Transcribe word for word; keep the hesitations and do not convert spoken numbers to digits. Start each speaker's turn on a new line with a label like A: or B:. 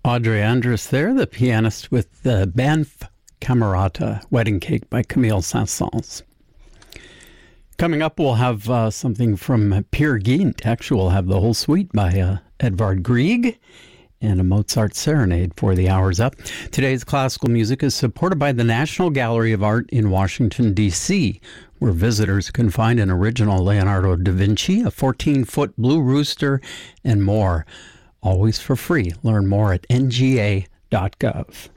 A: Audrey Andrus there, the pianist with the Banff Camerata Wedding Cake by Camille Saint-Saëns. Coming up, we'll have uh, something from Peer Gynt. Actually, we'll have the whole suite by uh, Edvard Grieg and a Mozart serenade for the hours up. Today's classical music is supported by the National Gallery of Art in Washington, D C, where visitors can find an original Leonardo da Vinci, a fourteen-foot blue rooster, and more. Always for free. Learn more at N G A dot gov.